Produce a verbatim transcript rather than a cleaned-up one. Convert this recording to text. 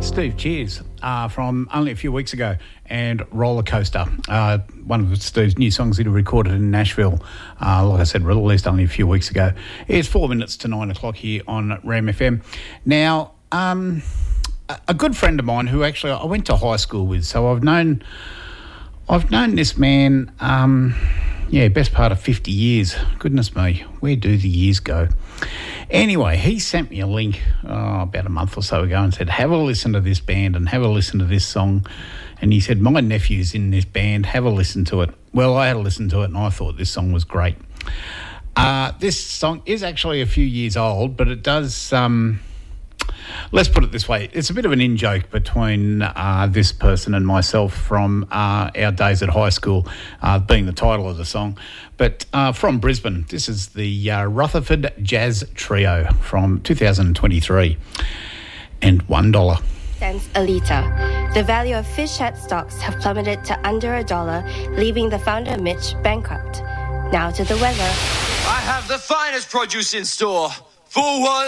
Steve Cheers uh, from only a few weeks ago, and Roller Coaster, uh, one of Steve's new songs that he recorded in Nashville, uh, like I said, released only a few weeks ago. It's four minutes to nine o'clock here on Ram F M. Now, um, a good friend of mine who actually I went to high school with, so I've known, I've known this man, um, yeah, best part of fifty years. Goodness me, where do the years go? Anyway, he sent me a link oh, about a month or so ago and said, have a listen to this band and have a listen to this song. And he said, my nephew's in this band, have a listen to it. Well, I had a listen to it and I thought this song was great. Uh, this song is actually a few years old, but it does, um, let's put it this way, it's a bit of an in-joke between uh, this person and myself from uh, our days at high school, uh, being the title of the song. But uh, from Brisbane, this is the uh, Rutherford Jazz Trio from two thousand twenty-three. And one dollar. Cents a litre. The value of fish head stocks have plummeted to under a dollar, leaving the founder Mitch bankrupt. Now to the weather. I have the finest produce in store for one